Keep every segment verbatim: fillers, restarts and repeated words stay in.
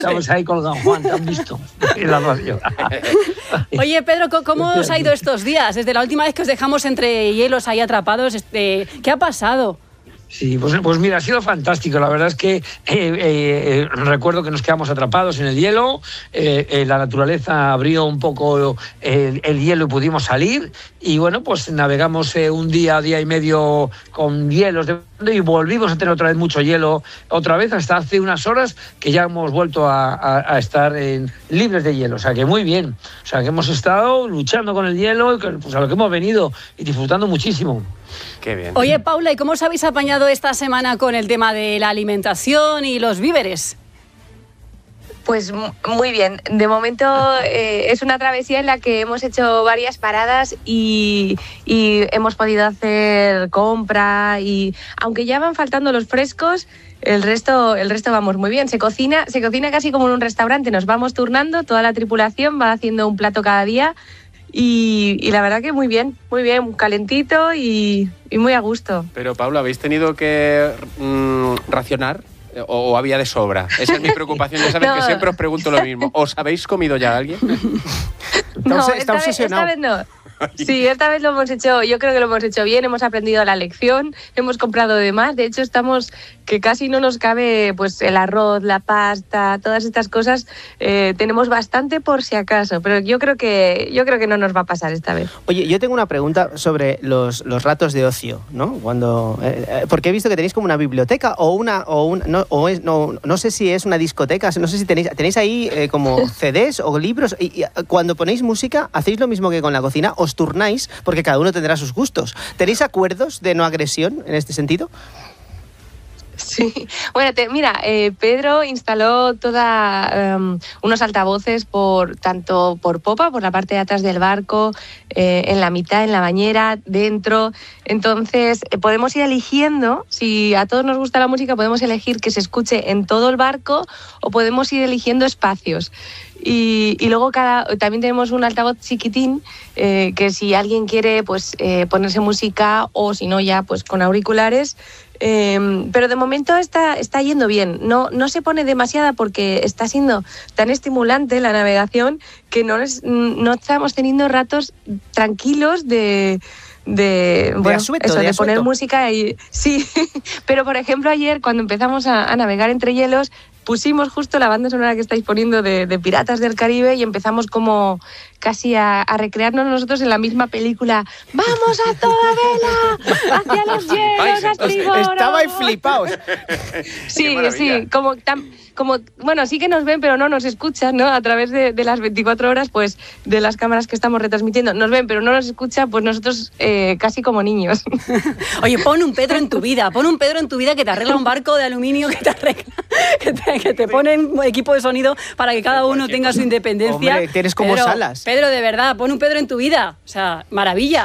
Estamos ahí colgados, Juan, ¿te han visto? En la radio. Oye, Pedro, ¿cómo os ha ido estos días? Desde la última vez que os dejamos entre hielos ahí atrapados, este, ¿qué ha pasado? Sí, pues, pues mira, ha sido fantástico. La verdad es que eh, eh, recuerdo que nos quedamos atrapados en el hielo, eh, eh, la naturaleza abrió un poco el, el hielo y pudimos salir y bueno, pues navegamos eh, un día, día y medio con hielos de y volvimos a tener otra vez mucho hielo, otra vez hasta hace unas horas que ya hemos vuelto a, a, a estar en, libres de hielo, o sea que muy bien, o sea que hemos estado luchando con el hielo, pues a lo que hemos venido y disfrutando muchísimo. Qué bien. Oye, Paula, ¿y cómo os habéis apañado esta semana con el tema de la alimentación y los víveres? Pues muy bien. De momento eh, es una travesía en la que hemos hecho varias paradas y, y hemos podido hacer compra y aunque ya van faltando los frescos, el resto, el resto vamos muy bien. Se cocina, se cocina casi como en un restaurante. Nos vamos turnando, toda la tripulación va haciendo un plato cada día y, y la verdad que muy bien, muy bien, calentito y, y muy a gusto. Pero Paula, ¿habéis tenido que mmm, racionar? ¿O, ¿O había de sobra? Esa es mi preocupación. Ya sabéis no. que siempre os pregunto lo mismo. ¿Os habéis comido ya a alguien? No, está, está esta, vez, esta vez no. Sí, esta vez lo hemos hecho, yo creo que lo hemos hecho bien, hemos aprendido la lección, hemos comprado de más, de hecho estamos que casi no nos cabe pues el arroz, la pasta, todas estas cosas, eh, tenemos bastante por si acaso, pero yo creo que yo creo que no nos va a pasar esta vez. Oye, yo tengo una pregunta sobre los, los ratos de ocio, ¿no? Cuando eh, porque he visto que tenéis como una biblioteca o una o un no o es, no no sé si es una discoteca, no sé si tenéis tenéis ahí eh, como C Ds o libros y, y cuando ponéis música hacéis lo mismo que con la cocina, os turnáis porque cada uno tendrá sus gustos. ¿Tenéis acuerdos de no agresión en este sentido? Sí, bueno, te, mira, eh, Pedro instaló toda um, unos altavoces por tanto por popa, por la parte de atrás del barco, eh, en la mitad, en la bañera, dentro. Entonces eh, podemos ir eligiendo, si a todos nos gusta la música, podemos elegir que se escuche en todo el barco o podemos ir eligiendo espacios. Y, y luego cada, también tenemos un altavoz chiquitín eh, que si alguien quiere pues eh, ponerse música o si no ya pues con auriculares. Eh, pero de momento está, está yendo bien, no, no se pone demasiada porque está siendo tan estimulante la navegación que no, es, no estamos teniendo ratos tranquilos de... de, bueno, de, asueto, eso, de, de poner música y sí, pero por ejemplo ayer cuando empezamos a, a navegar entre hielos pusimos justo la banda sonora que estáis poniendo de, de Piratas del Caribe y empezamos como casi a, a recrearnos nosotros en la misma película. ¡Vamos a toda vela! ¡Hacia los hielos, a estribor! Estabais flipaos. Sí, sí, como, tan, como, bueno, sí que nos ven, pero no nos escuchan, ¿no? A través de, de las veinticuatro horas, pues, de las cámaras que estamos retransmitiendo. Nos ven, pero no nos escuchan, pues nosotros eh, casi como niños. Oye, pon un Pedro en tu vida, pon un Pedro en tu vida que te arregla un barco de aluminio, que te arregla, que te, que te pone un equipo de sonido para que cada uno tenga su independencia. Hombre, tienes como Pedro, salas. Pedro, de verdad, pon un Pedro en tu vida. O sea, maravilla.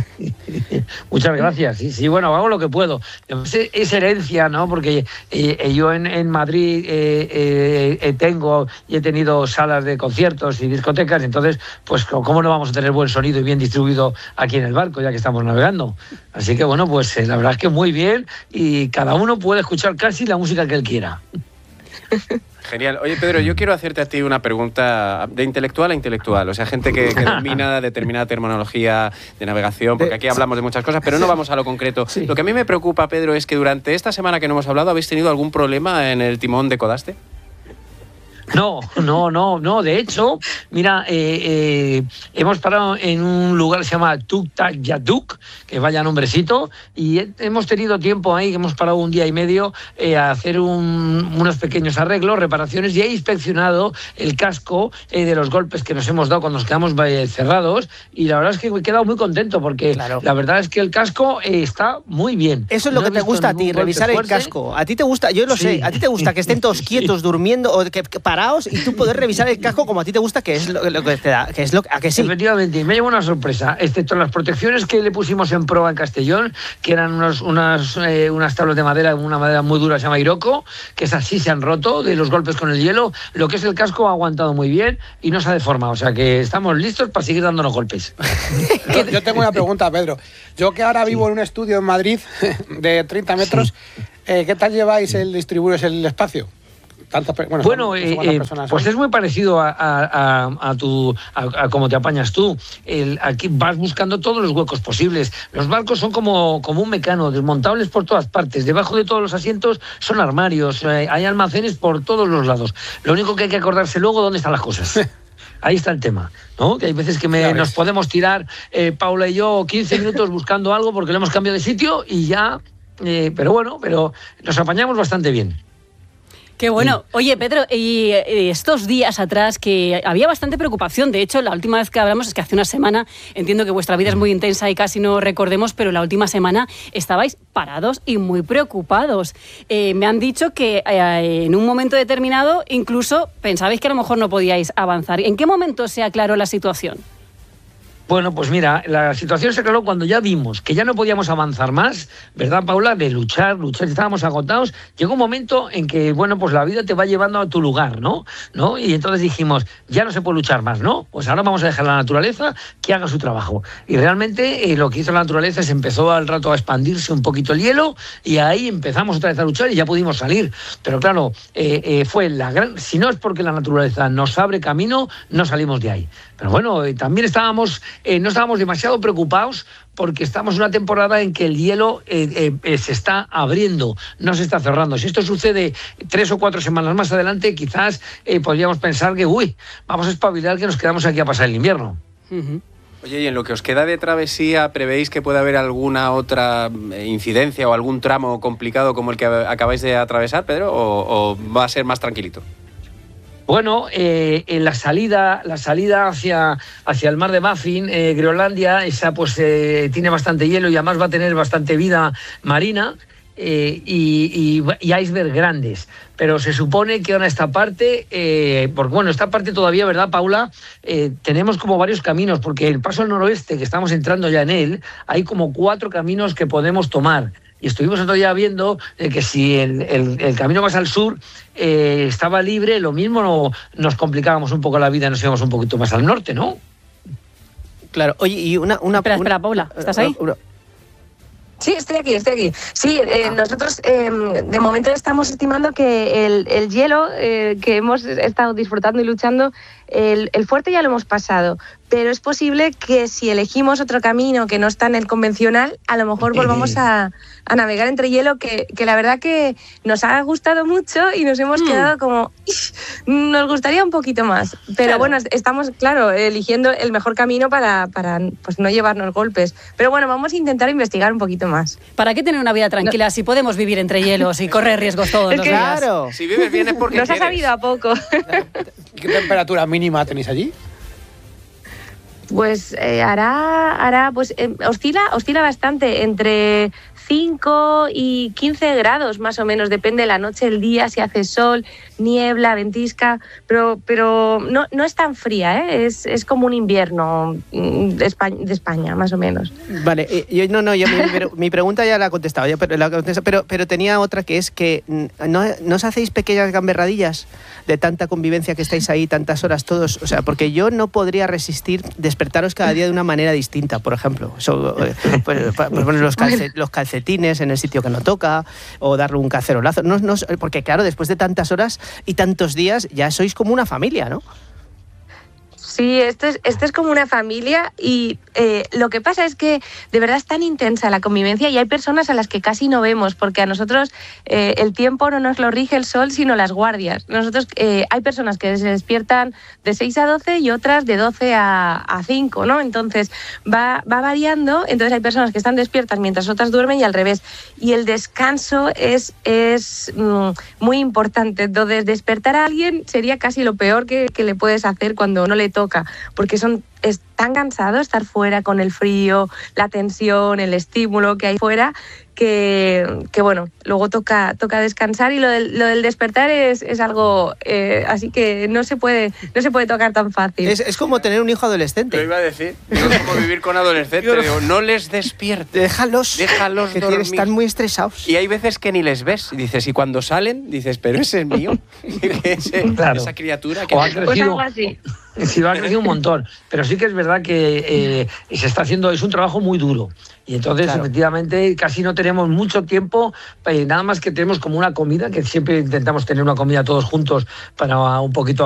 Muchas gracias. Sí, sí, bueno, hago lo que puedo. Es, es herencia, ¿no? Porque eh, yo en, en Madrid eh, eh, tengo y he tenido salas de conciertos y discotecas, entonces, pues, ¿cómo no vamos a tener buen sonido y bien distribuido aquí en el barco, ya que estamos navegando? Así que, bueno, pues eh, la verdad es que muy bien y cada uno puede escuchar casi la música que él quiera. Genial. Oye, Pedro, yo quiero hacerte a ti una pregunta de intelectual a intelectual. O sea, gente que, que domina determinada terminología de navegación, porque aquí hablamos de muchas cosas, pero no vamos a lo concreto. Sí. Lo que a mí me preocupa, Pedro, es que durante esta semana que no hemos hablado, ¿habéis tenido algún problema en el timón de Codaste? No, no, no, no. De hecho, mira, eh, eh, hemos parado en un lugar que se llama Tuktak Yaduk, que vaya nombrecito, y hemos tenido tiempo ahí, que hemos parado un día y medio eh, a hacer un, unos pequeños arreglos, reparaciones, y he inspeccionado el casco eh, de los golpes que nos hemos dado cuando nos quedamos eh, cerrados, y la verdad es que he quedado muy contento, porque claro, la verdad es que el casco eh, está muy bien. Eso es lo no que te gusta a ti, revisar el casco. A ti te gusta, yo lo sí. sé, a ti te gusta que estén todos quietos, sí. durmiendo, o que, que parados, y tú poder revisar el casco como a ti te gusta, que es lo, lo que te da, que es lo a que sí. Efectivamente, me llevo una sorpresa, excepto las protecciones que le pusimos en proa en Castellón, que eran unos, unas, eh, unas tablas de madera, una madera muy dura, se llama Iroko, que esas sí se han roto de los golpes con el hielo. Lo que es el casco ha aguantado muy bien y no se ha deformado, o sea que estamos listos para seguir dándonos golpes. Yo, yo tengo una pregunta, Pedro. Yo que ahora vivo sí. en un estudio en Madrid de treinta metros, sí. eh, ¿qué tal lleváis el distribuiros el espacio? tantas bueno, bueno son, eh, son eh, personas, pues ¿no? es muy parecido a, a, a, a tu a, a cómo te apañas tú. El, aquí vas buscando todos los huecos posibles. Los barcos son como, como un mecano, desmontables por todas partes. Debajo de todos los asientos son armarios, eh, hay almacenes por todos los lados. Lo único que hay que acordarse luego dónde están las cosas. Ahí está el tema, ¿no? Que hay veces que me, nos podemos tirar, eh, Paula y yo, quince minutos buscando algo porque lo hemos cambiado de sitio y ya... Eh, pero bueno, pero nos apañamos bastante bien. Qué bueno. Oye, Pedro, y estos días atrás que había bastante preocupación, de hecho, la última vez que hablamos es que hace una semana, entiendo que vuestra vida es muy intensa y casi no recordemos, pero la última semana estabais parados y muy preocupados. Eh, me han dicho que eh, en un momento determinado incluso pensabais que a lo mejor no podíais avanzar. ¿En qué momento se aclaró la situación? Bueno, pues mira, la situación se aclaró cuando ya vimos que ya no podíamos avanzar más, ¿verdad, Paula? De luchar, luchar, estábamos agotados. Llegó un momento en que, bueno, pues la vida te va llevando a tu lugar, ¿no? ¿No? Y entonces dijimos, ya no se puede luchar más, ¿no? Pues ahora vamos a dejar a la naturaleza que haga su trabajo. Y realmente eh, lo que hizo la naturaleza es empezó al rato a expandirse un poquito el hielo y ahí empezamos otra vez a luchar y ya pudimos salir. Pero claro, eh, eh, fue la gran... Si no es porque la naturaleza nos abre camino, no salimos de ahí. Pero bueno, eh, también estábamos... Eh, no estábamos demasiado preocupados porque estamos en una temporada en que el hielo eh, eh, se está abriendo, no se está cerrando. Si esto sucede tres o cuatro semanas más adelante, quizás eh, podríamos pensar que, uy, vamos a espabilar que nos quedamos aquí a pasar el invierno. Uh-huh. Oye, y en lo que os queda de travesía, ¿prevéis que pueda haber alguna otra incidencia o algún tramo complicado como el que acabáis de atravesar, Pedro, o, o va a ser más tranquilito? Bueno, eh, en la salida, la salida hacia, hacia el mar de Baffin, eh, Groenlandia, esa pues eh, tiene bastante hielo y además va a tener bastante vida marina eh, y, y, y icebergs grandes. Pero se supone que ahora esta parte, eh, porque bueno, esta parte todavía, ¿verdad, Paula? Eh, tenemos como varios caminos, porque el paso al noroeste, que estamos entrando ya en él, hay como cuatro caminos que podemos tomar. Y estuvimos otro día viendo eh, que si el, el, el camino más al sur eh, estaba libre, lo mismo no, nos complicábamos un poco la vida y nos íbamos un poquito más al norte, ¿no? Claro, oye, y una... una espera, espera, Paula, ¿estás ahí? Una, una, Sí, estoy aquí, estoy aquí. Sí, eh, nosotros eh, de momento estamos estimando que el, el hielo eh, que hemos estado disfrutando y luchando, el, el fuerte ya lo hemos pasado, pero es posible que si elegimos otro camino que no está en el convencional, a lo mejor volvamos a, a navegar entre hielo, que, que la verdad que nos ha gustado mucho y nos hemos mm. quedado como, nos gustaría un poquito más. Pero claro, bueno, estamos, claro, eligiendo el mejor camino para, para pues, no llevarnos golpes. Pero bueno, vamos a intentar investigar un poquito más. ¿Para qué tener una vida tranquila no. si podemos vivir entre hielos y correr riesgos todos es los que, días? Claro. Si vives bien es porque nos quieres. ha sabido a poco. ¿Qué temperatura mínima tenéis allí? Pues eh, hará, hará pues eh, oscila, oscila bastante entre cinco y quince grados más o menos, depende de la noche, el día, si hace sol, niebla, ventisca, pero, pero no, no es tan fría, ¿eh? es, es como un invierno de España, de España más o menos. Vale, yo, no, no, yo, mi, mi pregunta ya la he contestado, ya, pero, la contestado pero, pero tenía otra que es que ¿no, ¿no os hacéis pequeñas gamberradillas de tanta convivencia que estáis ahí tantas horas todos? O sea, porque yo no podría resistir despertaros cada día de una manera distinta, por ejemplo. So, pues, pues, poner los, calcet, los calcetines en el sitio que no toca o darle un cacerolazo. No, no, porque claro, después de tantas horas y tantos días ya sois como una familia, ¿no? Sí, esto es, esto es como una familia y eh, lo que pasa es que de verdad es tan intensa la convivencia y hay personas a las que casi no vemos porque a nosotros eh, el tiempo no nos lo rige el sol sino las guardias. Nosotros eh, hay personas que se despiertan de seis a doce y otras de doce a cinco, ¿no? Entonces va, va variando, entonces hay personas que están despiertas mientras otras duermen y al revés. Y el descanso es, es mm, muy importante. Entonces despertar a alguien sería casi lo peor que, que le puedes hacer cuando no le toca, porque son, es tan cansado estar fuera con el frío, la tensión, el estímulo que hay fuera, que, que bueno, luego toca, toca descansar y lo del, lo del despertar es, es algo eh, así que no se puede, no se puede tocar tan fácil. Es, es como tener un hijo adolescente. Lo iba a decir, no es como vivir con adolescentes, digo, no les despiertes. Déjalos, déjalos que dormir. Están muy estresados. Y hay veces que ni les ves, y dices, y cuando salen, dices, pero ese es mío, ese, claro. esa criatura que... O han crecido, pues algo así. Sí, va a crecer un montón. Pero sí que es verdad que eh, se está haciendo, es un trabajo muy duro. Y entonces, claro, efectivamente, casi no tenemos mucho tiempo, eh, nada más que tenemos como una comida, que siempre intentamos tener una comida todos juntos para un poquito